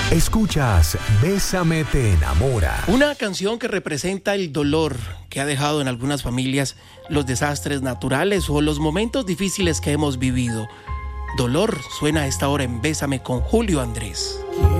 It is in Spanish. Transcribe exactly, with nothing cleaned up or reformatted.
Escuchas Bésame te enamora. Una canción que representa el dolor que ha dejado en algunas familias los desastres naturales o los momentos difíciles que hemos vivido. Dolor suena a esta hora en Bésame con Julio Andrés.